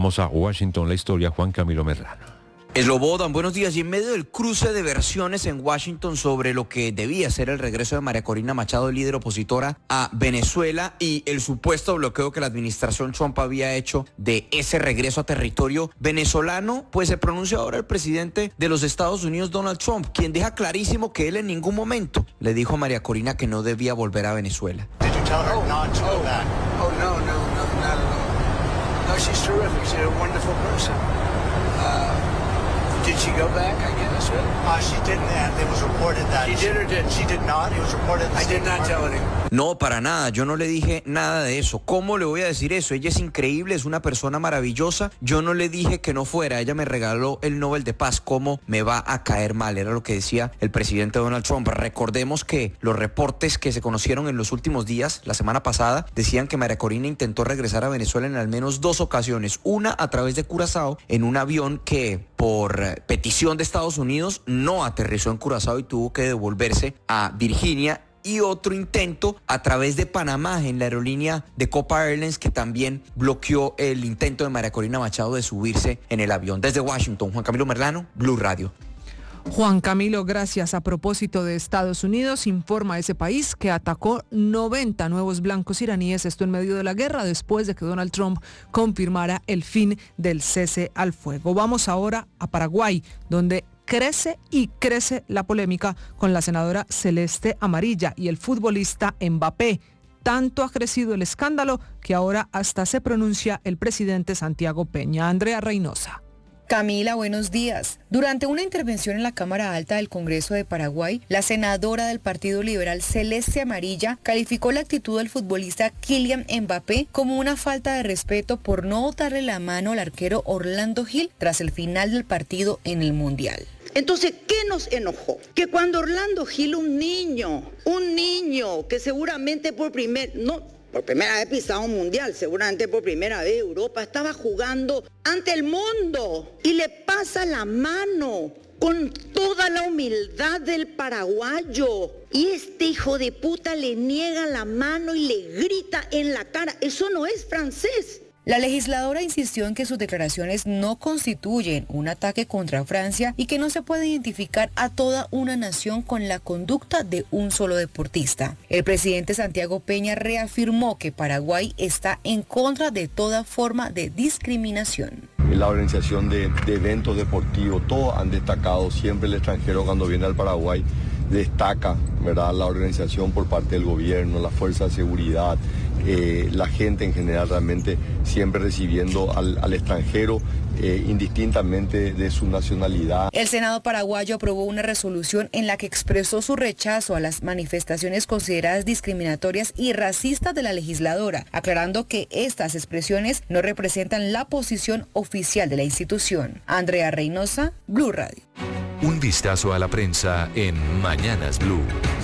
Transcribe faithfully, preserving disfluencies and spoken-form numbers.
Vamos a Washington, la historia, Juan Camilo Merlano. Slobodan, buenos días. Y en medio del cruce de versiones en Washington sobre lo que debía ser el regreso de María Corina Machado, líder opositora a Venezuela, y el supuesto bloqueo que la administración Trump había hecho de ese regreso a territorio venezolano, pues se pronuncia ahora el presidente de los Estados Unidos, Donald Trump, quien deja clarísimo que él en ningún momento le dijo a María Corina que no debía volver a Venezuela. Did you tell her not to go back? Oh, no, no, no, not at all. No, she's terrific. She's a wonderful person. Uh, Did she go back, I guess, right? Uh, she didn't, and it was reported that... She did or didn't? She did not. It was reported... I did not tell anyone. No, para nada, yo no le dije nada de eso. ¿Cómo le voy a decir eso? Ella es increíble, es una persona maravillosa. Yo no le dije que no fuera, ella me regaló el Nobel de Paz. ¿Cómo me va a caer mal? Era lo que decía el presidente Donald Trump. Recordemos que los reportes que se conocieron en los últimos días, la semana pasada, decían que María Corina intentó regresar a Venezuela en al menos dos ocasiones. Una a través de Curazao, en un avión que por petición de Estados Unidos no aterrizó en Curazao y tuvo que devolverse a Virginia, y otro intento a través de Panamá en la aerolínea de Copa Airlines, que también bloqueó el intento de María Corina Machado de subirse en el avión. Desde Washington, Juan Camilo Merlano, Blue Radio. Juan Camilo, gracias. A propósito de Estados Unidos, informa ese país que atacó noventa nuevos blancos iraníes, esto en medio de la guerra, después de que Donald Trump confirmara el fin del cese al fuego. Vamos ahora a Paraguay, donde crece y crece la polémica con la senadora Celeste Amarilla y el futbolista Mbappé. Tanto ha crecido el escándalo que ahora hasta se pronuncia el presidente Santiago Peña. Andrea Reynosa. Camila, buenos días. Durante una intervención en la Cámara Alta del Congreso de Paraguay, la senadora del Partido Liberal Celeste Amarilla calificó la actitud del futbolista Kylian Mbappé como una falta de respeto por no darle la mano al arquero Orlando Gil tras el final del partido en el Mundial. Entonces, ¿qué nos enojó? Que cuando Orlando Gil, un niño, un niño que seguramente por primer... no. Por primera vez pisado un mundial, seguramente por primera vez Europa, estaba jugando ante el mundo y le pasa la mano con toda la humildad del paraguayo. Y este hijo de puta le niega la mano y le grita en la cara. Eso no es francés. La legisladora insistió en que sus declaraciones no constituyen un ataque contra Francia y que no se puede identificar a toda una nación con la conducta de un solo deportista. El presidente Santiago Peña reafirmó que Paraguay está en contra de toda forma de discriminación. La organización de, de eventos deportivos, todos han destacado, siempre el extranjero cuando viene al Paraguay destaca, ¿verdad?, la organización por parte del gobierno, la fuerza de seguridad, eh, la gente en general realmente siempre recibiendo al, al extranjero eh, indistintamente de su nacionalidad. El Senado paraguayo aprobó una resolución en la que expresó su rechazo a las manifestaciones consideradas discriminatorias y racistas de la legisladora, aclarando que estas expresiones no representan la posición oficial de la institución. Andrea Reynosa, Blue Radio. Un vistazo a la prensa en Mañanas Blue.